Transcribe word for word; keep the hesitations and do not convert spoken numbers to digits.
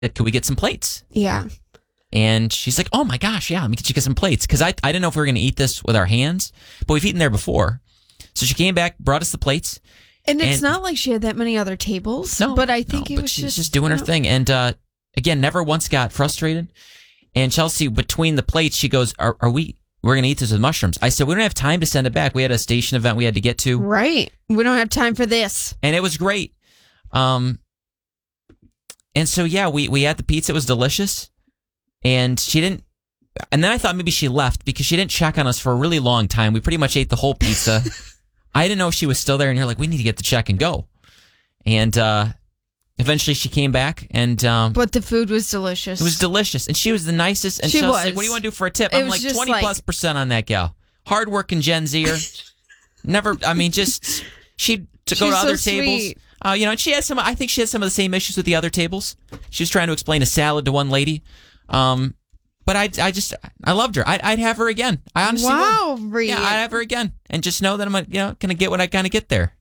could we get some plates? Yeah. And she's like, oh my gosh, yeah, let me get you get some plates. Because I, I didn't know if we were going to eat this with our hands, but we've eaten there before. So she came back, brought us the plates. And it's and, not like she had that many other tables. No, but I think no, it but was she's just, just doing her know. thing. And uh, again, never once got frustrated. And Chelsea, between the plates, she goes, are, are we, we're going to eat this with mushrooms. I said, we don't have time to send it back. We had a station event we had to get to. Right. We don't have time for this. And it was great. Um, and so, yeah, we, we had the pizza. It was delicious. And she didn't, and then I thought maybe she left because she didn't check on us for a really long time. We pretty much ate the whole pizza. I didn't know if she was still there, and you're like, we need to get the check and go. And uh, eventually she came back, and um, but the food was delicious. It was delicious, and she was the nicest. And she was was like, what do you want to do for a tip? It I'm like twenty like, plus percent on that gal. Hardworking Gen Zer. Never, I mean, just she to go to so other sweet. tables. Uh, you know, and she has some. I think she has some of the same issues with the other tables. She was trying to explain a salad to one lady. Um, but I, I just, I loved her. I'd, I'd have her again. I honestly wow, would. Reed. Yeah, I'd have her again, and just know that I'm, you know, gonna get what I kind of get there.